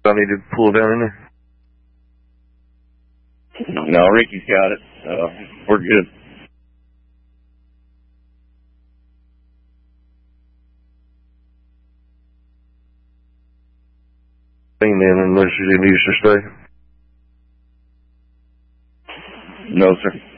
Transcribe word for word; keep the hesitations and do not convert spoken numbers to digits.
I need to pull down in there? No, Ricky's got it. Uh, we're good. Then, unless you need us to stay. No, sir.